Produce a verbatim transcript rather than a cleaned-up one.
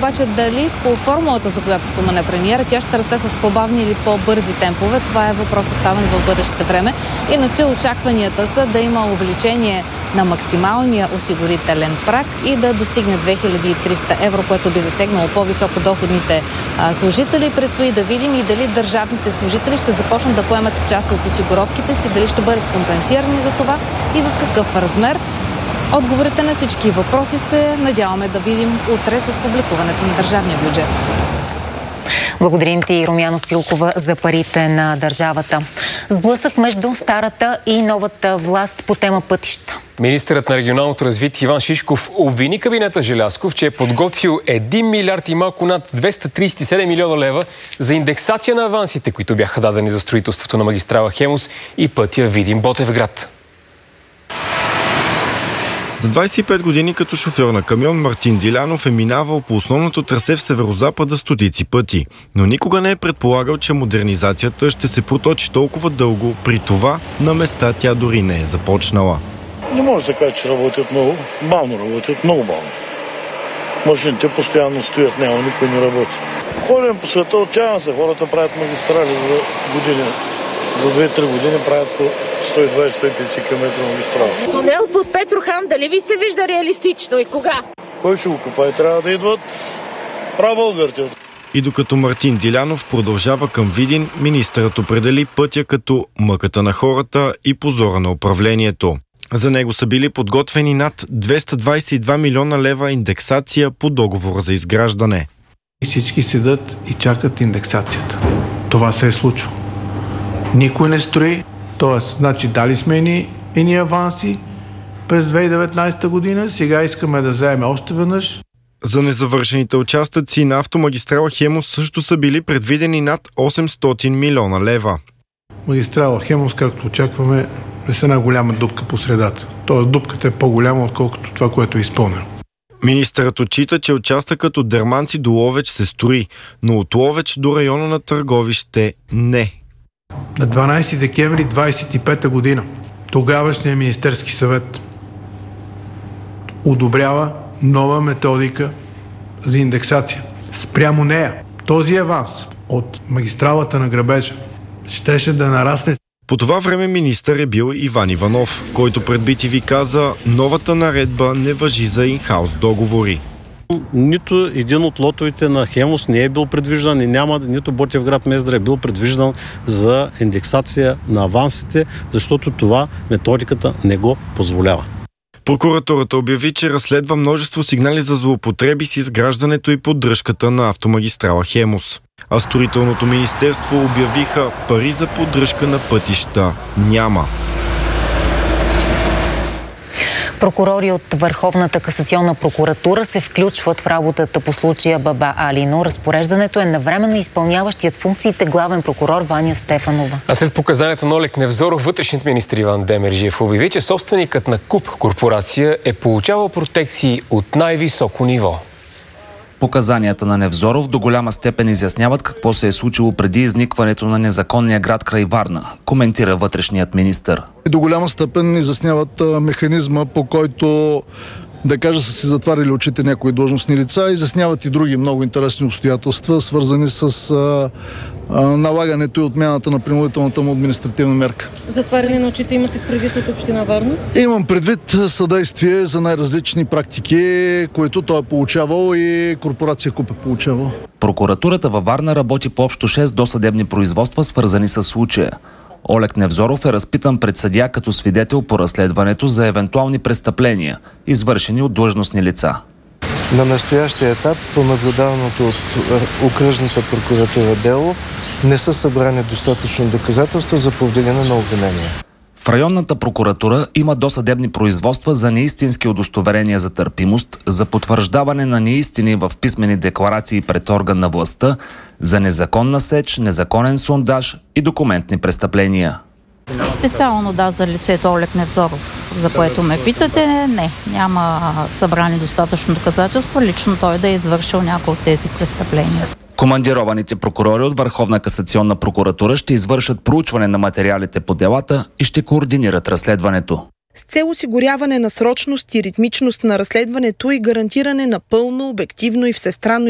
обаче дали по формулата, за която спомена премиера, тя ще расте с по-бавни или по-бързи темпове. Това е въпрос оставен в бъдещето време. Иначе очакванията са да има увеличение на максималния осигурителен праг и да достигне две хиляди и триста евро, което би засегнало по-високо доходните а, служители. Предстои да видим и дали държавните служители ще започнат да поемат част от осигуровките си, дали ще бъдат компенсирани за това и в какъв размер. Отговорите на всички въпроси се надяваме да видим утре с публикуването на държавния бюджет. Благодарим ти, Румяна Стилкова, за парите на държавата. Сблъсък между старата и новата власт по тема пътища. Министърът на регионалното развитие Иван Шишков обвини кабинета Желязков, че е подготвил един милиард и малко над двеста тридесет и седем милиона лева за индексация на авансите, които бяха дадени за строителството на магистрала Хемус и пътя Видин-Ботевград. За двадесет и пет години като шофьор на камион Мартин Дилянов е минавал по основното трасе в северозапада стотици пъти, но никога не е предполагал, че модернизацията ще се проточи толкова дълго, при това на места тя дори не е започнала. Не може да кажа, че работят много, бавно работят, много бавно. Машините постоянно стоят, няма, никой не работи. Ходим по света, отчаявам се, хората правят магистрали за години. За две-три години правят по сто и двадесет - сто и петдесет км магистрала. Тунел под Петрохан, дали ви се вижда реалистично и кога? Кой ще го купае? Трябва да идват прабългарите. И докато Мартин Дилянов продължава към Видин, министърът определи пътя като мъката на хората и позора на управлението. За него са били подготвени над двеста двадесет и два милиона лева индексация по договора за изграждане. Всички седат и чакат индексацията. Това се е случило. Никой не строи, т.е. значи дали сме ни едни аванси през две хиляди и деветнадесета година, сега искаме да вземем още веднъж. За незавършените участъци на автомагистрала Хемус също са били предвидени над осемстотин милиона лева. Магистрала Хемус, както очакваме, е с една голяма дупка по средата. Тоест дупката е по-голяма, отколкото това, което е изпълнено. Министърът отчита, че участъкът от Дерманци до Ловеч се строи, но от Ловеч до района на Търговище не. На дванадесети декември двадесет и пета година тогавашният Министерски съвет одобрява нова методика за индексация. Спрямо нея този аванс от магистралата на грабежа щеше да нарасне. По това време министър е бил Иван Иванов, който пред би ти ви каза, новата наредба не важи за инхаус договори. Нито един от лотовете на Хемус не е бил предвиждан и няма, нито Ботевград Мездра е бил предвиждан за индексация на авансите, защото това методиката не го позволява. Прокуратурата обяви, че разследва множество сигнали за злоупотреби с изграждането и поддръжката на автомагистрала Хемус. А строителното министерство обявиха, пари за поддръжка на пътища няма. Прокурори от Върховната касационна прокуратура се включват в работата по случая Баба Али, но разпореждането е на временно изпълняващият функциите главен прокурор Ваня Стефанова. А след показанията на Олег Невзоров, вътрешният министър Иван Демерджиев обяви, че собственикът на КУП корпорация е получавал протекции от най-високо ниво. Показанията на Невзоров до голяма степен изясняват какво се е случило преди изникването на незаконния град край Варна, коментира вътрешният министър. До голяма степен изясняват механизма, по който, да кажа, са си затварили очите някои длъжностни лица, изясняват и други много интересни обстоятелства, свързани с а, а, налагането и отмяната на принудителната му административна мерка. Затваряне на очите имате в предвид от община Варна? Имам предвид съдействие за най-различни практики, които той е получавал и корпорация КУП е получавал. Прокуратурата във Варна работи по общо шест досъдебни производства, свързани с случая. Олег Невзоров е разпитан пред съдия като свидетел по разследването за евентуални престъпления, извършени от длъжностни лица. На настоящия етап, по наблюдаваното от окръжната прокуратура дело, не са събрани достатъчно доказателства за повдигане на обвинения. В районната прокуратура има досъдебни производства за неистински удостоверения за търпимост, за потвърждаване на неистини в писмени декларации пред орган на властта, за незаконна сеч, незаконен сондаж и документни престъпления. Специално да, за лицето Олег Невзоров, за което ме питате, не. Няма събрани достатъчно доказателства, лично той да е извършил някои от тези престъпления. Командированите прокурори от Върховна касационна прокуратура ще извършат проучване на материалите по делата и ще координират разследването. С цел осигуряване на срочност и ритмичност на разследването и гарантиране на пълно, обективно и всестранно